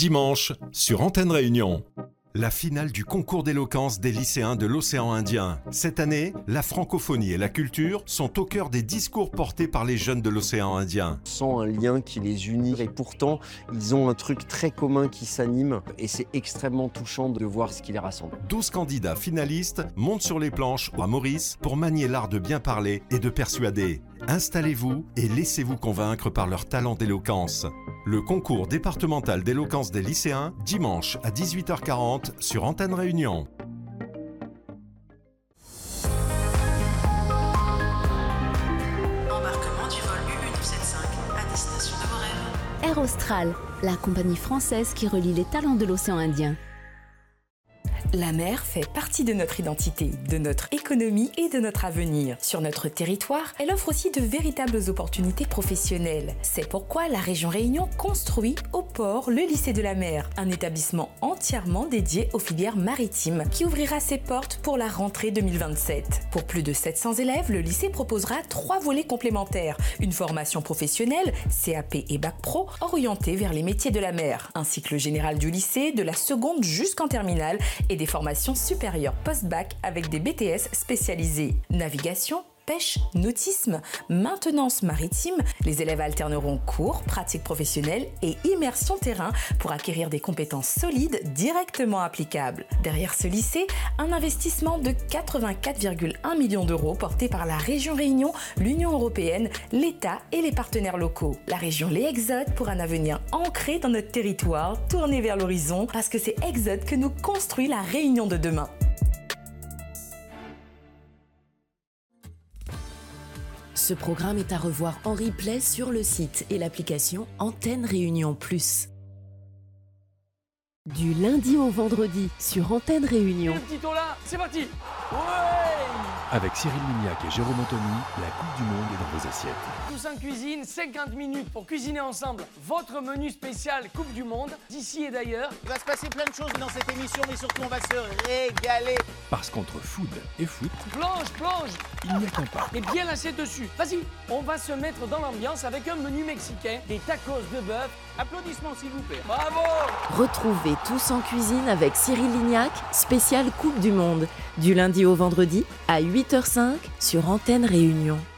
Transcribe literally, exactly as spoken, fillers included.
dimanche sur Antenne Réunion. La finale du concours d'éloquence des lycéens de l'océan Indien. Cette année, la francophonie et la culture sont au cœur des discours portés par les jeunes de l'océan Indien. On sent un lien qui les unit et pourtant, ils ont un truc très commun qui s'anime et c'est extrêmement touchant de voir ce qui les rassemble. douze candidats finalistes montent sur les planches à Maurice pour manier l'art de bien parler et de persuader. Installez-vous et laissez-vous convaincre par leur talent d'éloquence. Le concours départemental d'éloquence des lycéens, dimanche à dix-huit heures quarante sur Antenne Réunion. Embarquement du vol U un neuf sept cinq à destination de vos rêves. Air Austral, la compagnie française qui relie les talents de l'océan Indien. La mer fait partie de notre identité, de notre économie et de notre avenir. Sur notre territoire, elle offre aussi de véritables opportunités professionnelles. C'est pourquoi la région Réunion construit au port le lycée de la mer, un établissement entièrement dédié aux filières maritimes qui ouvrira ses portes pour la rentrée deux mille vingt-sept. Pour plus de sept cents élèves, le lycée proposera trois volets complémentaires, une formation professionnelle, C A P et Bac Pro, orientée vers les métiers de la mer, un cycle général du lycée de la seconde jusqu'en terminale et des formations supérieures post-bac avec des B T S spécialisés. Navigation, pêche, nautisme, maintenance maritime, les élèves alterneront cours, pratiques professionnelles et immersion terrain pour acquérir des compétences solides directement applicables. Derrière ce lycée, un investissement de quatre-vingt-quatre virgule un millions d'euros porté par la région Réunion, l'Union européenne, l'État et les partenaires locaux. La région Les Exodes pour un avenir ancré dans notre territoire, tourné vers l'horizon, parce que c'est Exode que nous construit la Réunion de demain. Ce programme est à revoir en replay sur le site et l'application Antenne Réunion Plus. Du lundi au vendredi sur Antenne Réunion. Le petit tour là, c'est parti. Ouais. Avec Cyril Lignac et Jérôme Anthony, la Coupe du Monde est dans vos assiettes. Tous en cuisine, cinquante minutes pour cuisiner ensemble votre menu spécial Coupe du Monde, d'ici et d'ailleurs. Il va se passer plein de choses dans cette émission, mais surtout on va se régaler. Parce qu'entre food et foot, plonge, plonge, il n'y a qu'un pas. Et bien l'assiette dessus. Vas-y, on va se mettre dans l'ambiance avec un menu mexicain, des tacos de bœuf. Applaudissements s'il vous plaît. Bravo. Retrouvez Tous en cuisine avec Cyril Lignac, spécial Coupe du Monde, du lundi au vendredi à huit heures zéro cinq sur Antenne Réunion.